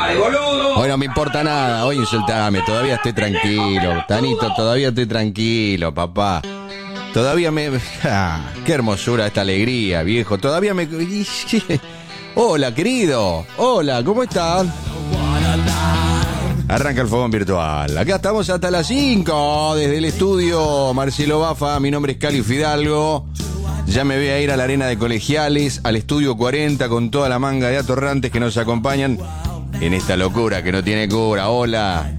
¡Ay, boludo! Hoy no me importa nada, hoy insultame, todavía estoy tranquilo. Tanito, todavía estoy tranquilo, papá. Todavía me... qué hermosura esta alegría, viejo. Todavía me... Hola, querido. Hola, ¿cómo estás? Arranca el fogón virtual. Acá estamos hasta las 5 desde el estudio Marcelo Bafa. Mi nombre es Cali Fidalgo. Ya me voy a ir a la arena de Colegiales, al estudio 40 con toda la manga de atorrantes que nos acompañan en esta locura que no tiene cura. Hola.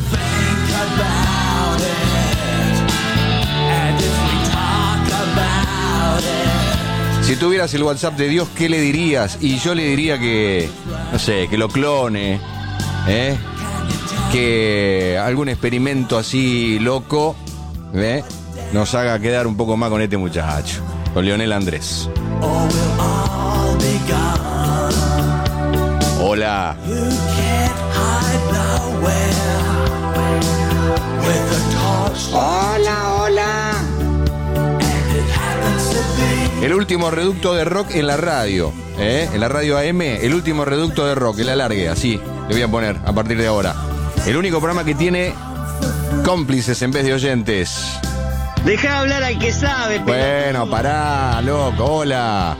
Si tuvieras el WhatsApp de Dios, ¿qué le dirías? Y yo le diría que, no sé, que lo clone, que algún experimento así loco, nos haga quedar un poco más con este muchacho, con Leonel Andrés. Hola. Hola, hola. El último reducto de rock en la radio, en la radio AM, el último reducto de rock, el alargue, así le voy a poner a partir de ahora. El único programa que tiene cómplices en vez de oyentes. Deja hablar al que sabe, pero... Bueno, pará, loco, hola.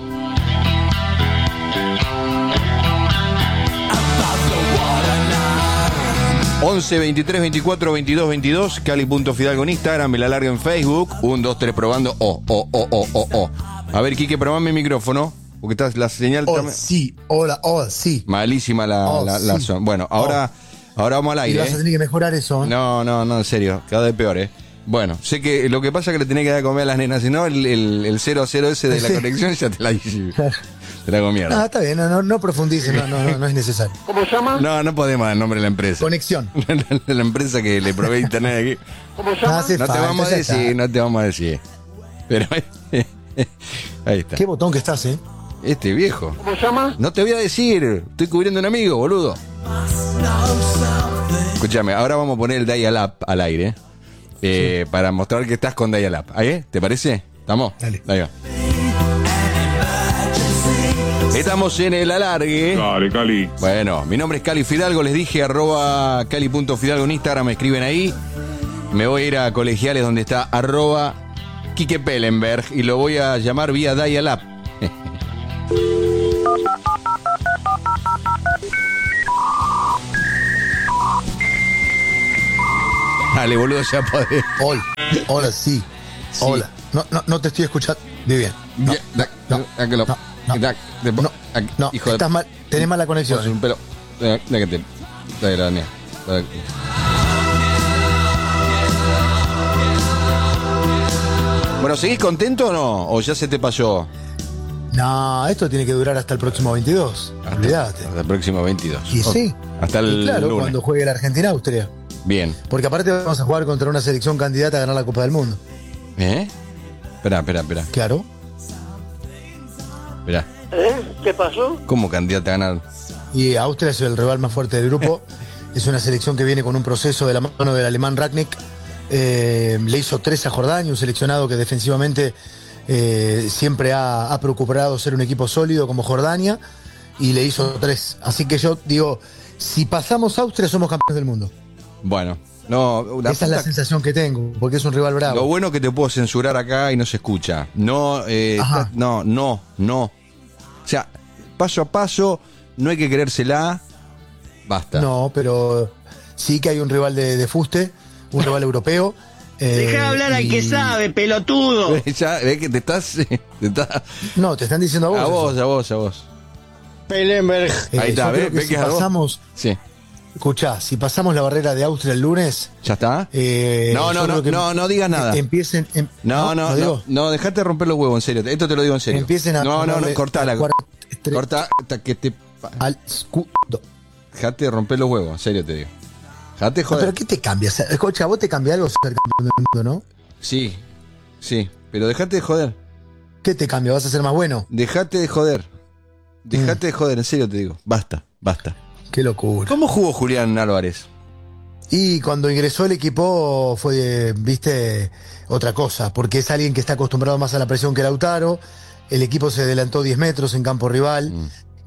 ...11 23 24 22 22... Cali.Fidalgo en Instagram, el alargue en Facebook... 1, 2, 3 probando... A ver, Quique, probame el micrófono... porque está la señal... sí, hola, sí. Malísima la sí. zona. Bueno, ahora vamos al aire. Y vas a tener que mejorar eso, ¿eh? No, en serio, cada vez peor, Bueno, sé que lo que pasa es que le tenés que dar a comer a las nenas, si no el 00 ese de la conexión ya te la hice. Te la hago mierda. Ah, está bien, no profundices, no es necesario. ¿Cómo se llama? No podemos dar el nombre de la empresa. Conexión. La empresa que le provee internet aquí. ¿Cómo se llama? No te vamos a decir. Pero ahí está. Qué botón que estás, Este viejo. ¿Cómo se llama? No te voy a decir. Estoy cubriendo a un amigo, boludo. Escúchame, ahora vamos a poner el dial-up al aire. Para mostrar que estás con dial-up. ¿Ahí? ¿Te parece? ¿Estamos? Dale. Ahí va. Estamos en el alargue. Dale, Cali. Bueno, mi nombre es Cali Fidalgo, les dije @cali.fidalgo en Instagram, me escriben ahí. Me voy a ir a Colegiales donde está @Quique Pellenberg y lo voy a llamar vía dial-up. Dale, boludo, ya podés. Hola, sí. Hola. No te estoy escuchando. Bien. No, hijo estás mal, tenés mala conexión. Un pelo. Dale, Bueno, ¿seguís contento o no? ¿O ya se te pasó? No, esto tiene que durar hasta el próximo 22. Olvídate. Hasta el próximo 22. Y sí. Hasta el claro, lunes. cuando juegue la Argentina-Austria. Bien. Porque aparte vamos a jugar contra una selección candidata a ganar la Copa del Mundo. Espera. Claro. Esperá. ¿Qué pasó? ¿Cómo candidata a ganar? Y Austria es el rival más fuerte del grupo. Es una selección que viene con un proceso de la mano del alemán Rangnick. Le hizo 3 a Jordania, un seleccionado que defensivamente siempre ha procurado ser un equipo sólido como Jordania, y le hizo 3. Así que yo digo, si pasamos a Austria somos campeones del mundo. Bueno, no. Esa es la sensación que tengo, porque es un rival bravo. Lo bueno que te puedo censurar acá y no se escucha. No. O sea, paso a paso, no hay que querérsela. Basta. No, pero sí que hay un rival de fuste, un rival europeo. Deja hablar al que sabe, pelotudo. Ya, ves que te estás. No, te están diciendo a vos. A vos. Pellenberg. Ahí está, yo creo ¿ves que si que es a vos? pasamos. Sí. Escuchá, si pasamos la barrera de Austria el lunes. ¿Ya está? No digas nata. Empiecen. No, dejate de romper los huevos, en serio. Esto te lo digo en serio. Empiecen a. No, cortala. Corta hasta que te. Al escudo. Dejate de romper los huevos, en serio te digo. Dejate de joder. ¿Pero qué te cambia? Escucha, vos te cambia algo ser campeón del mundo, ¿no? Sí, pero dejate de joder. ¿Qué te cambia? ¿Vas a ser más bueno? Dejate de joder. En serio te digo. Basta. Qué locura. ¿Cómo jugó Julián Álvarez? Y cuando ingresó el equipo fue, viste, otra cosa, porque es alguien que está acostumbrado más a la presión que Lautaro. El equipo se adelantó 10 metros en campo rival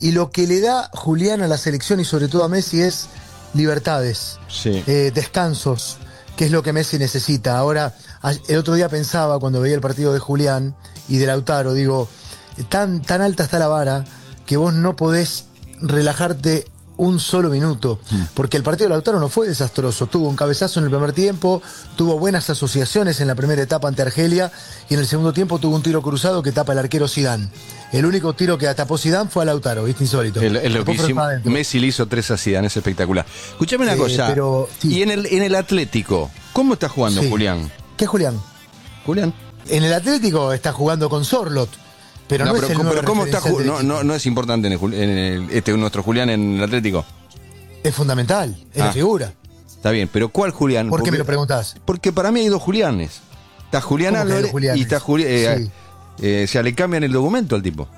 Y lo que le da Julián a la selección y sobre todo a Messi es libertades, Sí. descansos, que es lo que Messi necesita. Ahora, el otro día pensaba cuando veía el partido de Julián y de Lautaro, digo, tan alta está la vara que vos no podés relajarte un solo minuto, porque el partido de Lautaro no fue desastroso, tuvo un cabezazo en el primer tiempo, tuvo buenas asociaciones en la primera etapa ante Argelia y en el segundo tiempo tuvo un tiro cruzado que tapa el arquero Zidane. El único tiro que tapó Zidane fue a Lautaro, ¿viste? Insólito. Es Después loquísimo. fue para adentro. Messi le hizo 3 a Zidane, es espectacular. Escuchame una cosa. pero, sí. Y en el Atlético, ¿cómo está jugando Sí. Julián? ¿Qué Julián? Julián. En el Atlético está jugando con Sorlot, pero no es el nuevo ¿cómo está referencial del equipo. no es importante nuestro Julián en el Atlético. Es fundamental, es la figura. Está bien, pero ¿cuál Julián? ¿Por qué me lo preguntás? Porque para mí hay 2 Julianes. Está Julián ¿Cómo que hay Álvarez dos Julianes? y está Julián. Sí. O sea, le cambian el documento al tipo.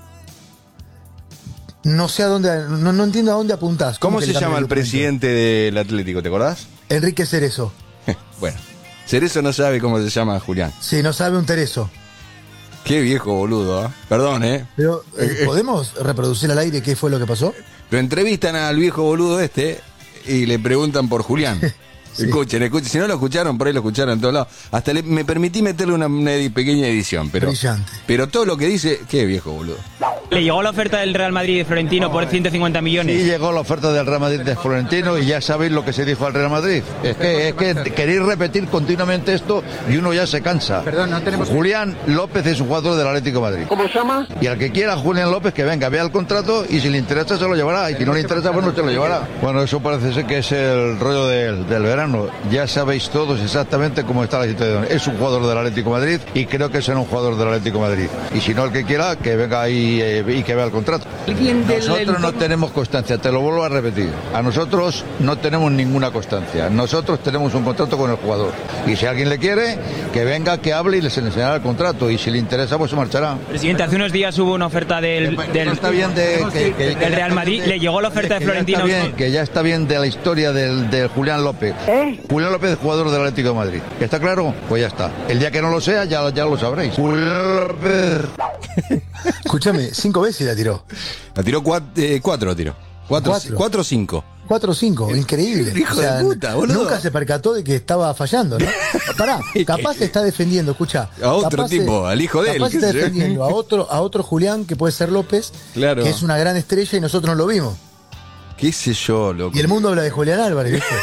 No sé a dónde, no entiendo a dónde apuntás. ¿Cómo que se le cambian llama el documento? presidente del Atlético? ¿Te acordás? Enrique Cerezo. Bueno, Cerezo no sabe cómo se llama Julián. Sí, no sabe un tereso. Qué viejo boludo, ¿eh? Perdón, ¿eh? Pero, ¿podemos reproducir al aire qué fue lo que pasó? Lo entrevistan al viejo boludo y le preguntan por Julián. Sí. Escuchen. Si no lo escucharon, por ahí lo escucharon en todos lados. Hasta me permití meterle una pequeña edición. Brillante. Pero todo lo que dice, qué viejo boludo. Le llegó la oferta del Real Madrid de Florentino por 150 millones. Sí, llegó la oferta del Real Madrid de Florentino y ya sabéis lo que se dijo al Real Madrid. Es que queréis repetir continuamente esto y uno ya se cansa. Perdón, no tenemos... Julián López es un jugador del Atlético de Madrid. ¿Cómo se llama? Y al que quiera Julián López que venga, vea el contrato y si le interesa se lo llevará. Y si no le interesa, pues no se lo llevará. Bueno, eso parece ser que es el rollo del verano. Ya sabéis todos exactamente cómo está la situación. Es un jugador del Atlético de Madrid y creo que será un jugador del Atlético de Madrid. Y si no, el que quiera, que venga y que vea el contrato. Nosotros no tenemos constancia, te lo vuelvo a repetir. A nosotros no tenemos ninguna constancia. Nosotros tenemos un contrato con el jugador. Y si alguien le quiere, que venga, que hable y les enseñará el contrato. Y si le interesa, pues se marchará. Presidente, hace unos días hubo una oferta del Está bien del Real Madrid. Le llegó la oferta de Florentino. Que ya está bien de la historia del Julián López. Julián López es jugador del Atlético de Madrid. ¿Está claro? Pues ya está. El día que no lo sea, ya lo sabréis. Julián López. Escúchame, 5 veces la tiró. La tiró 4, la tiró. 4 o 5. 4 o 5, increíble. Hijo de puta, boludo. Nunca se percató de que estaba fallando, ¿no? Pará, capaz se está defendiendo, escucha. A otro tipo, al hijo de él, Capaz se qué está sé yo. defendiendo a otro Julián, que puede ser López, Claro. que es una gran estrella y nosotros no lo vimos. ¿Qué sé yo, loco? Y el mundo habla de Julián Álvarez, ¿viste?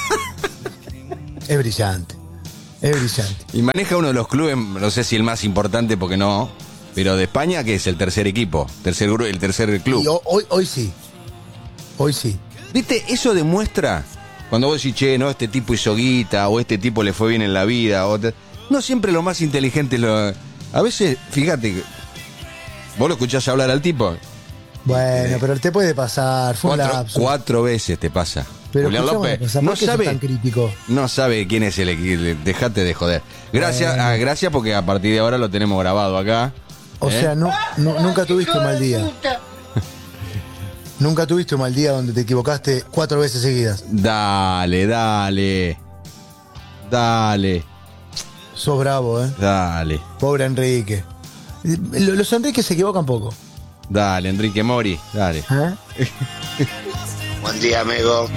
Es brillante. Es brillante. Y maneja uno de los clubes, no sé si el más importante porque no, pero de España, que es el tercer equipo, el tercer club. Y hoy sí. Hoy sí. ¿Viste? Eso demuestra, cuando vos decís, che, no, este tipo hizo guita, o este tipo le fue bien en la vida, no siempre lo más inteligente a veces, fíjate, vos lo escuchás hablar al tipo. Bueno, pero te puede pasar. Fue un lapso. 4 veces te pasa. Pero Julián escuchame López una cosa, no ¿por qué sos sabe, tan crítico? no sabe quién es el equipo. Dejate de joder. Gracias porque a partir de ahora lo tenemos grabado acá. O sea, nunca tuviste un mal día. Nunca tuviste un mal día donde te equivocaste 4 veces seguidas. Dale. Sos bravo, ¿eh? Dale. Pobre Enrique. Los Enrique se equivocan poco. Dale, Enrique Mori. Dale. ¿Eh? Buen día, amigo.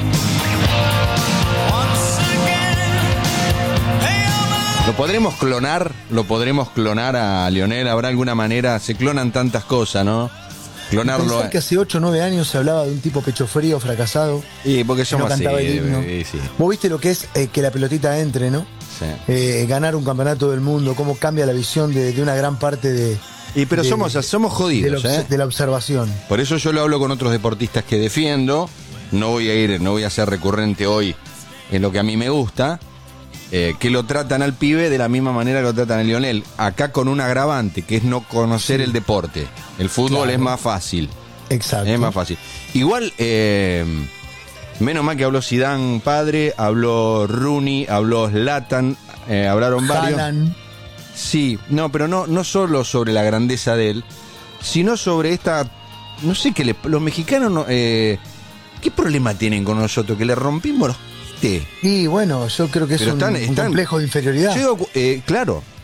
¿Lo podremos clonar a Lionel? ¿Habrá alguna manera? Se clonan tantas cosas, ¿no? Clonarlo. Pensar que hace 8 o 9 años se hablaba de un tipo pecho frío, fracasado. Y porque que no somos así. cantaba el himno. Sí. Vos viste lo que es que la pelotita entre, ¿no? Sí. Ganar un campeonato del mundo, cómo cambia la visión de una gran parte Pero somos jodidos, de la observación. Por eso yo lo hablo con otros deportistas que defiendo. No voy a ser recurrente hoy en lo que a mí me gusta. Que lo tratan al pibe de la misma manera que lo tratan a Lionel. Acá con un agravante, que es no conocer el deporte. El fútbol Claro. es más fácil. Exacto. Es más fácil. Igual, menos mal que habló Zidane padre, habló Rooney, habló Zlatan, hablaron varios. Haaland. Sí, no, pero no solo sobre la grandeza de él, sino sobre esta, no sé, los mexicanos, ¿qué problema tienen con nosotros? Que le rompimos los... Y bueno, yo creo que es Pero un complejo de inferioridad. Claro,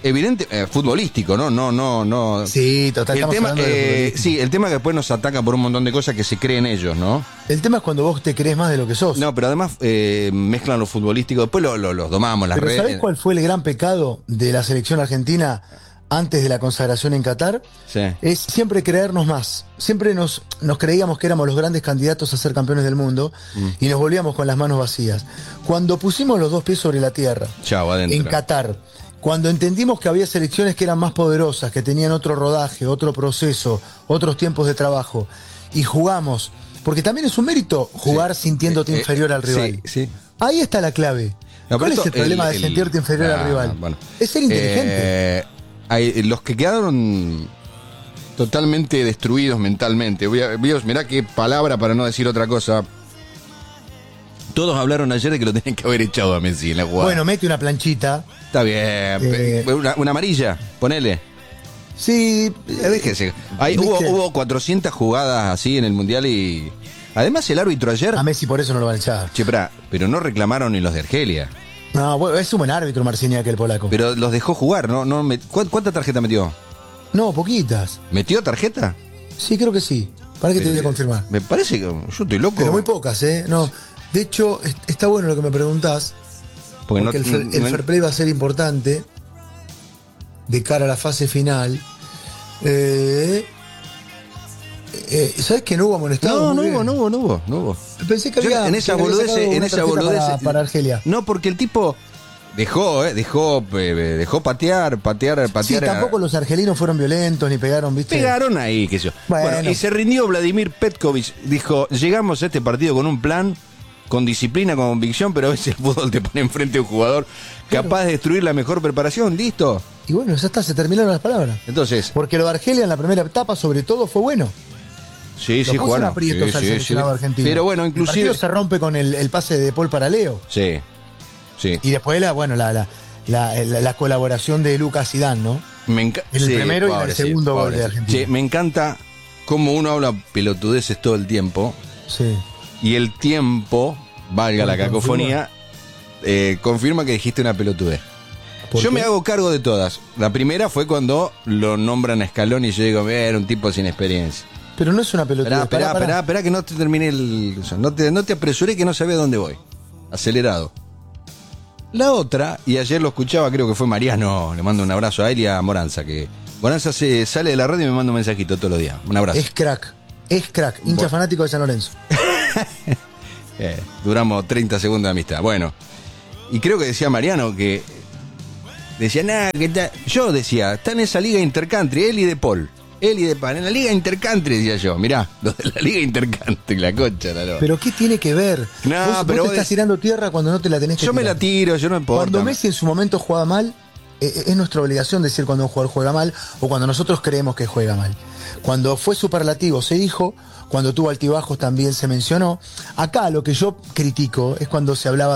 evidente, futbolístico, ¿no? No. Sí, total, El estamos tema, hablando de futbolismo. sí, el tema que después nos ataca por un montón de cosas que se creen ellos, ¿no? El tema es cuando vos te crees más de lo que sos. No, pero además mezclan lo futbolístico, después los domamos, las Pero redes. ¿sabés cuál fue el gran pecado de la selección argentina antes de la consagración en Qatar? Sí. Es siempre creernos más. Siempre nos creíamos que éramos los grandes candidatos a ser campeones del mundo y nos volvíamos con las manos vacías. Cuando pusimos los dos pies sobre la tierra, Chau, adentro. en Qatar, cuando entendimos que había selecciones que eran más poderosas, que tenían otro rodaje, otro proceso, otros tiempos de trabajo, y jugamos, porque también es un mérito jugar sintiéndote inferior al rival. Sí. Ahí está la clave. No, ¿Cuál pero es el problema de sentirte inferior al rival? Bueno. Es ser inteligente. Los que quedaron totalmente destruidos mentalmente. Mirá qué palabra para no decir otra cosa. Todos hablaron ayer de que lo tenían que haber echado a Messi en la jugada. Bueno, mete una planchita. Está bien. Una amarilla, ponele. Sí. Déjese. ¿Viste? Hubo 400 jugadas así en el Mundial y... Además el árbitro ayer... A Messi por eso no lo van a echar. Che, pero no reclamaron ni los de Argelia. No, bueno, es un buen árbitro Marcini aquel polaco. Pero los dejó jugar, ¿no? ¿Cuánta tarjeta metió? No, poquitas. ¿Metió tarjeta? Sí, creo que sí. Para que te voy a confirmar. Me parece que yo estoy loco. Pero muy pocas, ¿eh? No. De hecho, está bueno lo que me preguntás. Porque el fair play va a ser importante de cara a la fase final. ¿Sabes que no hubo amonestado? No hubo. Pensé que Yo había en esa boludez para Argelia. No, porque el tipo dejó patear. Sí, tampoco los argelinos fueron violentos ni pegaron, ¿viste? Pegaron ahí, qué sé yo. Bueno, y se rindió Vladimir Petkovic. Dijo, llegamos a este partido con un plan, con disciplina, con convicción, pero a veces el fútbol te pone enfrente a un jugador capaz de destruir la mejor preparación. ¿Listo? Y bueno, ya está, se terminaron las palabras. Entonces... Porque lo de Argelia en la primera etapa, sobre todo, fue bueno. Sí, lo puso en aprietos al seleccionado argentino. Pero bueno, inclusive... El partido se rompe con el pase de Paul para Leo. Sí. Y después la colaboración de Lucas Zidane, ¿no? El primero y el segundo gol de Argentina. Sí, me encanta cómo uno habla pelotudeces todo el tiempo. Sí. Y el tiempo, valga la cacofonía, confirma que dijiste una pelotudez. Yo me hago cargo de todas. La primera fue cuando lo nombran a Scaloni y yo digo, era un tipo sin experiencia. Pero no es una pelotudez. Esperá que no te termine no te apresuré que no sabía dónde voy. Acelerado. La otra, y ayer lo escuchaba, creo que fue Mariano, le mando un abrazo a él y a Moranza, que Moranza sale de la radio y me manda un mensajito todos los días. Un abrazo. Es crack, hincha fanático de San Lorenzo. Duramos 30 segundos de amistad. Bueno, y creo que decía Mariano que decía, yo decía, está en esa liga intercountry, él y De Paul. En la liga intercountry, decía yo. Mirá, los de la liga intercountry, la concha, la. Pero ¿qué tiene que ver? No, vos te estás tirando tierra cuando no te la tenés que yo tirar. me la tiro, yo no importa. Cuando Messi en su momento juega mal, es nuestra obligación decir cuando un jugador juega mal o cuando nosotros creemos que juega mal. Cuando fue superlativo se dijo, cuando tuvo altibajos también se mencionó. Acá lo que yo critico es cuando se hablaba